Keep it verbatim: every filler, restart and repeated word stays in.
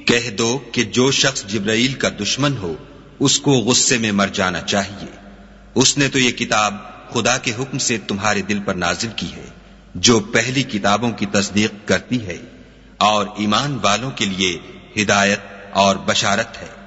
कह दो कि जो शख्स जिब्राईल का दुश्मन हो उसको गुस्से में मर जाना चाहिए। उसने तो ये किताब खुदा के हुक्म से तुम्हारे दिल पर नाजिल की है, जो पहली किताबों की तस्दीक करती है और ईमान वालों के लिए हिदायत और बशारत है।